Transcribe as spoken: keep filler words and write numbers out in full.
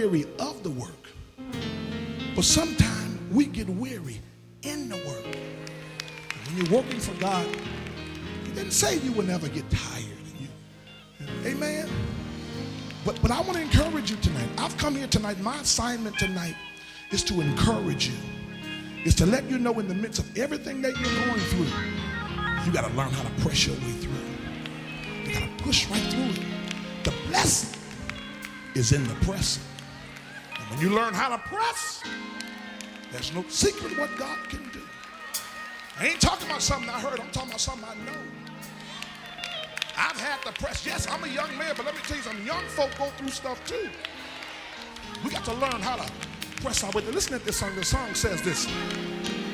weary of the work. But sometimes we get weary in the work. When you're working for God, He didn't say you will never get tired. You, amen? But, but I want to encourage you tonight. I've come here tonight. My assignment tonight is to encourage you. Is to let you know in the midst of everything that you're going through, you got to learn how to press your way through. You got to push right through it. The blessing is in the pressing. And when you learn how to press, there's no secret what God can do. I ain't talking about something I heard. I'm talking about something I know. I've had to press. Yes, I'm a young man, but let me tell you something. Young folk go through stuff too. We got to learn how to press our way. Listen to this song. The song says this.